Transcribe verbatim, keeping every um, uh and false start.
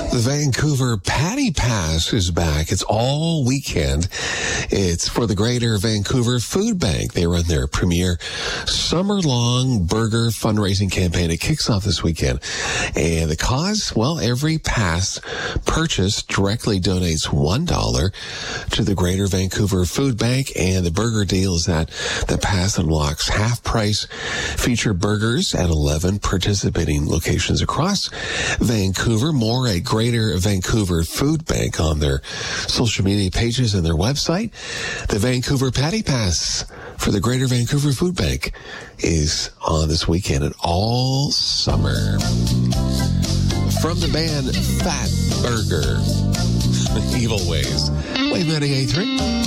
The Vancouver Patty Pass is back. It's all weekend. It's for the Greater Vancouver Food Bank. They run their premier summer-long burger fundraising campaign. It kicks off this weekend. And the cause, well, every pass purchased directly donates one dollar to the Greater Vancouver Food Bank. And the burger deal is that the pass unlocks half-price feature burgers at eleven participating locations across Vancouver. More at Greater Vancouver Food Bank on their social media pages and their website. The Vancouver Patty Pass for the Greater Vancouver Food Bank is on this weekend and all summer. From the band Fat Burger, Evil Ways, Wave ninety-eight point three.